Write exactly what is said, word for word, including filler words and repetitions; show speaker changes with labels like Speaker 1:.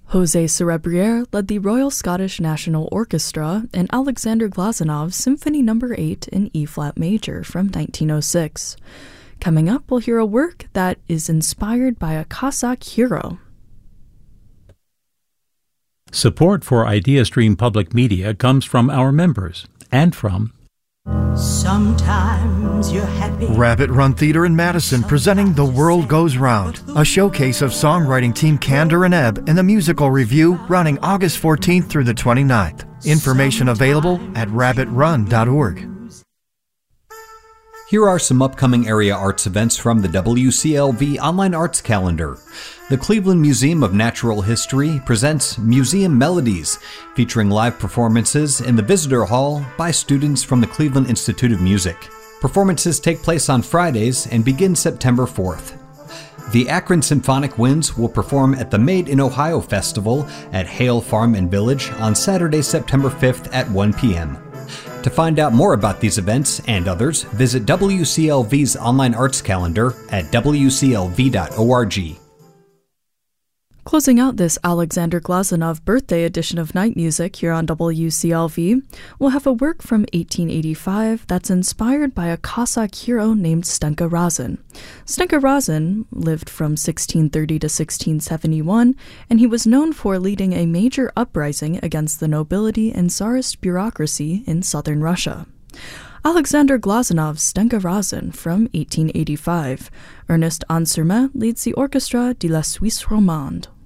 Speaker 1: José Cerebriere led the Royal Scottish National Orchestra in Alexander Glazanov's Symphony Number eight in E-flat major from nineteen oh six. Coming up, we'll hear a work that is inspired by a Cossack hero.
Speaker 2: Support for IdeaStream Public Media comes from our members and from
Speaker 3: Sometimes you're happy.
Speaker 4: Rabbit Run Theater in Madison presenting The World Goes Round, a showcase of songwriting team Candor and Ebb in the musical review running August fourteenth through the twenty-ninth. Information available at rabbit run dot org.
Speaker 5: Here are some upcoming area arts events from the W C L V Online Arts Calendar. The Cleveland Museum of Natural History presents Museum Melodies, featuring live performances in the Visitor Hall by students from the Cleveland Institute of Music. Performances take place on Fridays and begin September fourth. The Akron Symphonic Winds will perform at the Made in Ohio Festival at Hale Farm and Village on Saturday, September fifth at one p.m. To find out more about these events and others, visit W C L V's online arts calendar at w c l v dot org.
Speaker 1: Closing out this Alexander Glazunov birthday edition of Night Music here on W C L V, we'll have a work from eighteen eighty-five that's inspired by a Cossack hero named Stenka Razin. Stenka Razin lived from sixteen thirty to sixteen seventy-one, and he was known for leading a major uprising against the nobility and Tsarist bureaucracy in southern Russia. Alexander Glazunov's Stenka Razin from eighteen eighty-five. Ernest Ansermet leads the orchestra de la Suisse Romande.